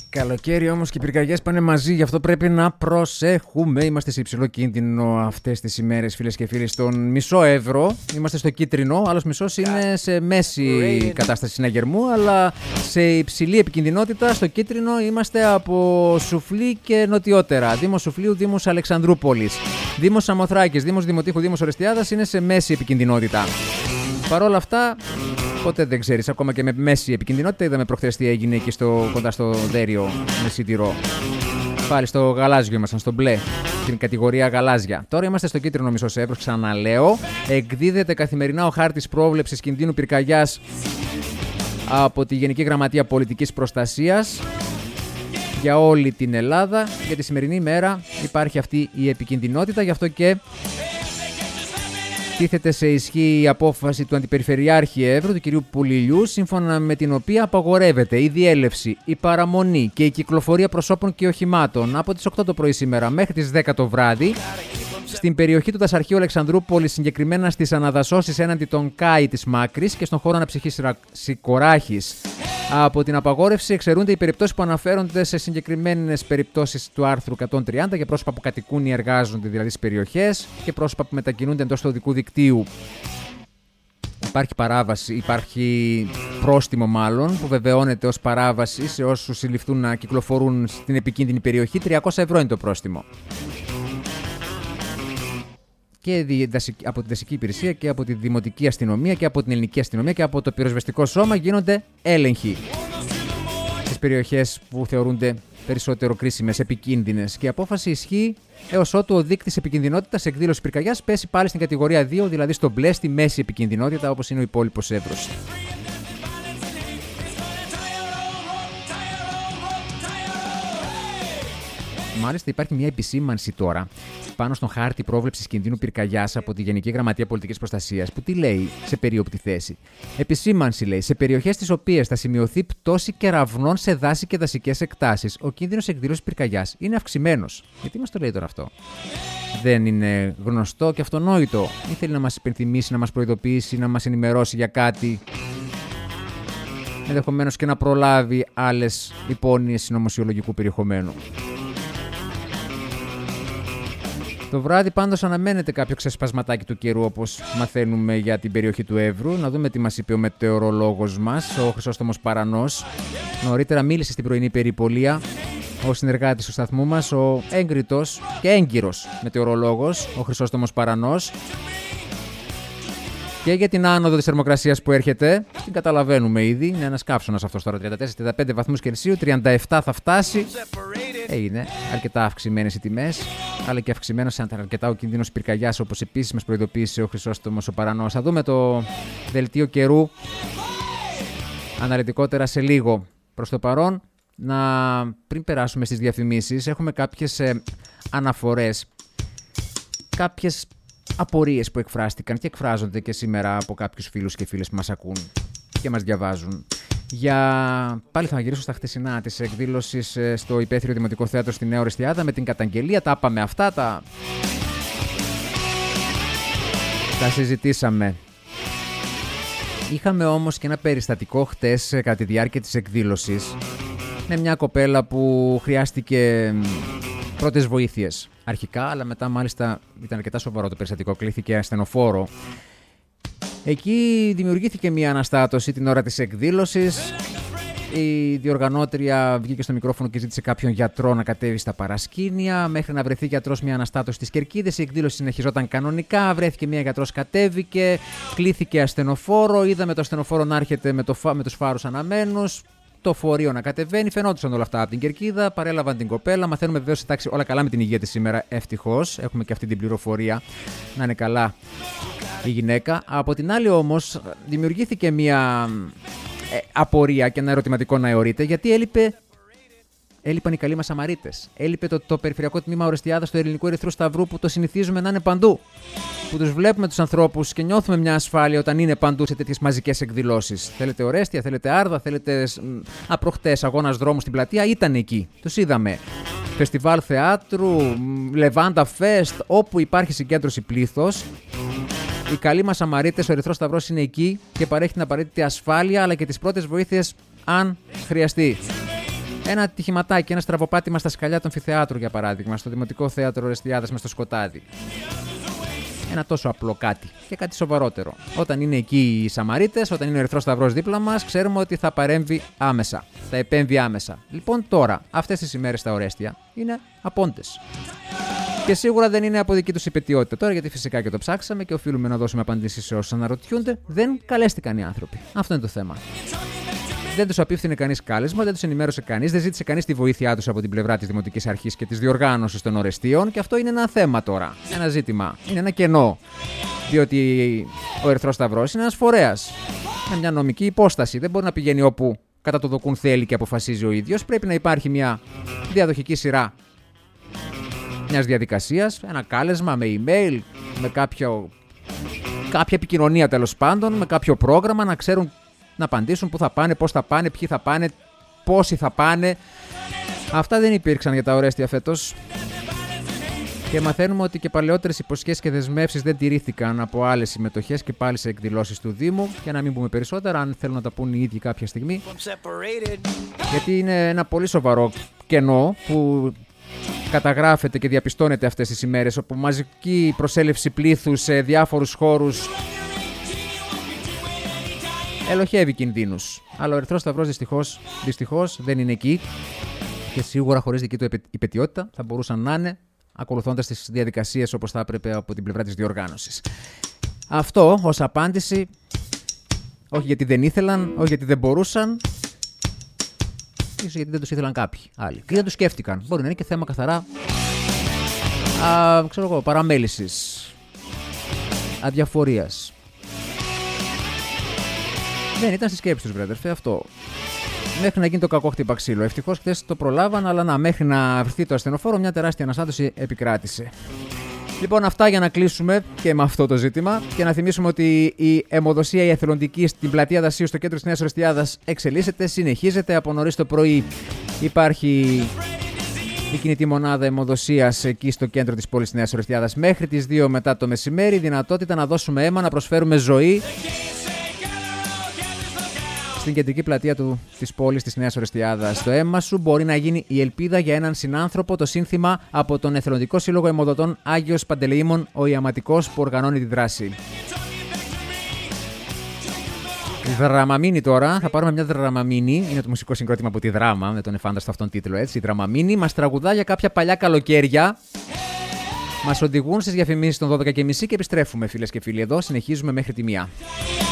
Καλοκαίρι όμως και οι πυρκαγιές πάνε μαζί, γι' αυτό πρέπει να προσέχουμε. Είμαστε σε υψηλό κίνδυνο αυτές τις ημέρες, φίλες και φίλοι. Στον μισό ευρώ είμαστε στο κίτρινο, άλλος μισός είναι σε μέση κατάσταση συναγερμού, αλλά σε υψηλή επικινδυνότητα στο κίτρινο είμαστε από Σουφλή και νοτιότερα. Δήμος Σουφλίου, Δήμος Αλεξανδρούπολης, Δήμος Σαμοθράκης, Δήμος Δημοτήχου, Δήμος Ορεστιάδας είναι σε μέση επικινδυνότητα. Παρ' όλα αυτά, ποτέ δεν ξέρεις, ακόμα και με μέση επικινδυνότητα. Είδαμε προχθές τι έγινε εκεί κοντά στο Δέριο με σιτηρό. Πάλι στο γαλάζιο ήμασταν, στο μπλε, στην κατηγορία γαλάζια. Τώρα είμαστε στο κίτρινο μισός εύρος, ξαναλέω. Εκδίδεται καθημερινά ο χάρτης πρόβλεψης κινδύνου πυρκαγιάς από τη Γενική Γραμματεία Πολιτικής Προστασίας για όλη την Ελλάδα. Για τη σημερινή ημέρα υπάρχει αυτή η επικινδυνότητα, γι' αυτό και τίθεται σε ισχύ η απόφαση του Αντιπεριφερειάρχη Εύρου, του κ. Πουληλιού, σύμφωνα με την οποία απαγορεύεται η διέλευση, η παραμονή και η κυκλοφορία προσώπων και οχημάτων από τις 8 το πρωί σήμερα μέχρι τις 10 το βράδυ στην περιοχή του Δασαρχείου Αλεξανδρούπολης, συγκεκριμένα στις αναδασώσεις έναντι των ΚΑΙ της Μάκρης και στον χώρο αναψυχής Σικοράχης. Από την απαγόρευση εξαιρούνται οι περιπτώσεις που αναφέρονται σε συγκεκριμένες περιπτώσεις του άρθρου 130 για πρόσωπα που κατοικούν ή εργάζονται δηλαδή στις περιοχές και πρόσωπα που μετακινούνται εντός του οδικού δικτύου. Υπάρχει παράβαση, υπάρχει πρόστιμο μάλλον, που βεβαιώνεται ως παράβαση σε όσους συλληφθούν να κυκλοφορούν στην επικίνδυνη περιοχή. 300 ευρώ είναι το πρόστιμο. Και από την δασική υπηρεσία και από τη δημοτική αστυνομία και από την ελληνική αστυνομία και από το πυροσβεστικό σώμα γίνονται έλεγχοι στις περιοχές που θεωρούνται περισσότερο κρίσιμες, επικίνδυνες. Και η απόφαση ισχύει έως ότου ο δείκτης επικινδυνότητας εκδήλωση πυρκαγιάς πέσει πάλι στην κατηγορία 2, δηλαδή στο μπλε, στη μέση επικινδυνότητα, όπως είναι ο υπόλοιπος εύρος. Μάλιστα, υπάρχει μια επισήμανση τώρα πάνω στον χάρτη πρόβλεψης κινδύνου πυρκαγιάς από τη Γενική Γραμματεία Πολιτικής Προστασίας, που τι λέει σε περίοπτη θέση. Επισήμανση λέει: σε περιοχές στις οποίες θα σημειωθεί πτώση κεραυνών σε δάση και δασικές εκτάσεις, ο κίνδυνος εκδήλωσης πυρκαγιάς είναι αυξημένος. Γιατί μας το λέει τώρα αυτό? Δεν είναι γνωστό και αυτονόητο? Ή θέλει να μας υπενθυμίσει, να μας προειδοποιήσει, να μας ενημερώσει για κάτι, ενδεχομένως και να προλάβει άλλες υπόνοιες συνωμοσιολογικού περιεχομένου? Το βράδυ πάντως αναμένεται κάποιο ξεσπασματάκι του καιρού, όπως μαθαίνουμε για την περιοχή του Εύρου. Να δούμε τι μας είπε ο μετεωρολόγος μας, ο Χρυσόστομος Παρανός. Νωρίτερα μίλησε στην πρωινή περιπολία ο συνεργάτης του σταθμού μας, ο έγκριτος και έγκυρος μετεωρολόγος, ο Χρυσόστομος Παρανός. Και για την άνοδο της θερμοκρασίας που έρχεται, την καταλαβαίνουμε ήδη. Είναι ένας καύσωνας αυτός τώρα, 34-35 βαθμούς Κελσίου, 37 θα φτάσει. Είναι αρκετά αυξημένες οι τιμές, αλλά και αυξημένος αρκετά ο κίνδυνος πυρκαγιάς, όπως επίσης μας προειδοποίησε ο Χρυσόστομος ο Παρανός. Θα δούμε το δελτίο καιρού αναλυτικότερα σε λίγο. Προς το παρόν, πριν περάσουμε στις διαφημίσεις, έχουμε κάποιες αναφορές, κάποιες απορίες που εκφράστηκαν και εκφράζονται και σήμερα από κάποιους φίλους και φίλες που μας ακούν και μας διαβάζουν. Πάλι θα γυρίσω στα χτεσινά της εκδήλωσης στο Υπαίθριο Δημοτικό Θέατρο στη Νέα Ορεστιάδα με την καταγγελία. Τα είπαμε αυτά, τα συζητήσαμε. Είχαμε όμως και ένα περιστατικό χτες κατά τη διάρκεια της εκδήλωσης με μια κοπέλα που χρειάστηκε πρώτες βοήθειες αρχικά, αλλά μετά μάλιστα ήταν αρκετά σοβαρό το περιστατικό, κλήθηκε ασθενοφόρο. Εκεί δημιουργήθηκε μια αναστάτωση την ώρα της εκδήλωσης. Η διοργανώτρια βγήκε στο μικρόφωνο και ζήτησε κάποιον γιατρό να κατέβει στα παρασκήνια. Μέχρι να βρεθεί γιατρός, μια αναστάτωση στις Κερκίδες. Η εκδήλωση συνεχιζόταν κανονικά. Βρέθηκε μια γιατρός, κατέβηκε. Κλήθηκε ασθενοφόρο. Είδαμε το ασθενοφόρο να έρχεται με τους φάρους αναμένους. Το φορείο να κατεβαίνει. Φαινόντουσαν όλα αυτά από την Κερκίδα. Παρέλαβαν την κοπέλα. Μαθαίνουμε βεβαίως εντάξει όλα καλά με την υγεία της σήμερα. Ευτυχώς. Έχουμε και αυτή την πληροφορία. Να είναι καλά η γυναίκα. Από την άλλη όμως δημιουργήθηκε μια απορία και ένα ερωτηματικό να αιωρείται, γιατί έλειπαν οι καλοί μας Σαμαρίτες. Έλειπε το Περιφερειακό Τμήμα Ορεστιάδας του Ελληνικού Ερυθρού Σταυρού, που το συνηθίζουμε να είναι παντού. Που τους βλέπουμε τους ανθρώπους και νιώθουμε μια ασφάλεια όταν είναι παντού σε τέτοιες μαζικές εκδηλώσεις. Θέλετε Ορέστια, θέλετε Άρδα, θέλετε προχτές αγώνας δρόμου στην πλατεία, ήταν εκεί. Τους είδαμε. Φεστιβάλ θεάτρου, Λεβάντα Φεστ, όπου υπάρχει συγκέντρωση πλήθος. Οι καλοί μας Σαμαρίτες, ο Ερυθρός Σταυρός είναι εκεί και παρέχει την απαραίτητη ασφάλεια αλλά και τις πρώτες βοήθειες αν χρειαστεί. Ένα ατυχηματάκι, ένα στραβοπάτημα στα σκαλιά του αμφιθεάτρου, για παράδειγμα, στο Δημοτικό Θέατρο Ορεστιάδας μες στο σκοτάδι. Ένα τόσο απλό κάτι και κάτι σοβαρότερο. Όταν είναι εκεί οι Σαμαρίτες, όταν είναι ο Ερυθρός Σταυρός δίπλα μας, ξέρουμε ότι θα παρέμβει άμεσα. Θα επέμβει άμεσα. Λοιπόν, τώρα, αυτές τις ημέρες στα Ορέστια είναι απόντες. Και σίγουρα δεν είναι από δική τους υπαιτιότητα. Τώρα, γιατί φυσικά και το ψάξαμε και οφείλουμε να δώσουμε απαντήσεις σε όσους αναρωτιούνται, δεν καλέστηκαν οι άνθρωποι. Αυτό είναι το θέμα. Δεν τους απίφθινε κανείς κάλεσμα, δεν τους ενημέρωσε κανείς, δεν ζήτησε κανείς τη βοήθειά τους από την πλευρά της Δημοτικής Αρχής και της διοργάνωσης των Ορεστίων, και αυτό είναι ένα θέμα τώρα. Ένα ζήτημα. Είναι ένα κενό. Διότι ο Ερυθρός Σταυρός είναι ένας φορέας. Με μια νομική υπόσταση. Δεν μπορεί να πηγαίνει όπου κατά το δοκούν θέλει και αποφασίζει ο ίδιος. Πρέπει να υπάρχει μια διαδοχική σειρά μιας διαδικασίας, ένα κάλεσμα με email, με κάποια επικοινωνία τέλος πάντων, με κάποιο πρόγραμμα, να ξέρουν να απαντήσουν πού θα πάνε, πώς θα πάνε, ποιοι θα πάνε, πόσοι θα πάνε. Αυτά δεν υπήρξαν για τα Ορέστια φέτος. Και μαθαίνουμε ότι και παλαιότερες υποσχέσεις και δεσμεύσεις δεν τηρήθηκαν από άλλες συμμετοχές και πάλι σε εκδηλώσεις του Δήμου. Και να μην πούμε περισσότερα, αν θέλουν να τα πούν οι ίδιοι κάποια στιγμή. Γιατί είναι ένα πολύ σοβαρό κενό που καταγράφεται και διαπιστώνεται αυτές τις ημέρες, όπου μαζική προσέλευση πλήθους σε διάφορους χώρους ελοχεύει κινδύνους. Αλλά ο Ερυθρός Σταυρός δυστυχώς δεν είναι εκεί, και σίγουρα χωρίς δική του υπαιτιότητα θα μπορούσαν να είναι, ακολουθώντας τις διαδικασίες όπως θα έπρεπε από την πλευρά της διοργάνωσης. Αυτό ως απάντηση, όχι γιατί δεν ήθελαν, όχι γιατί δεν μπορούσαν, ίσως γιατί δεν τους ήθελαν κάποιοι άλλοι. Και δεν τους σκέφτηκαν. Μπορεί να είναι και θέμα καθαρά παραμέλησης, αδιαφορίας. Δεν ήταν στη σκέψη τους, βρε, αυτό. Μέχρι να γίνει το κακό χτύπα ξύλο. Ευτυχώς χθες το προλάβαν, αλλά μέχρι να βρεθεί το ασθενοφόρο, μια τεράστια αναστάτωση επικράτησε. Λοιπόν, αυτά για να κλείσουμε και με αυτό το ζήτημα. Και να θυμίσουμε ότι η αιμοδοσία η εθελοντική στην πλατεία Δασίου στο κέντρο της Νέας Ορεστιάδας εξελίσσεται, συνεχίζεται. Από νωρίς το πρωί υπάρχει η κινητή μονάδα αιμοδοσίας εκεί στο κέντρο της πόλης της Νέας Ορεστιάδας μέχρι τις 2 μετά το μεσημέρι. Δυνατότητα να δώσουμε αίμα, να προσφέρουμε ζωή στην κεντρική πλατεία της πόλης της Νέας Ορεστιάδας. Το αίμα σου μπορεί να γίνει η ελπίδα για έναν συνάνθρωπο, το σύνθημα από τον Εθελοντικό Σύλλογο Αιμοδοτών Άγιος Παντελεήμων ο Ιαματικός, που οργανώνει τη δράση. Δραμαμίνη τώρα, θα πάρουμε μια δραμαμίνη. Είναι το μουσικό συγκρότημα από τη Δράμα, με τον εφάνταστο αυτόν τίτλο έτσι. Η Δραμαμίνη μας τραγουδά για κάποια παλιά καλοκαίρια. Μας οδηγούν στις διαφημίσεις των 12:30 και επιστρέφουμε, φίλες και φίλοι. Εδώ συνεχίζουμε μέχρι τη 1.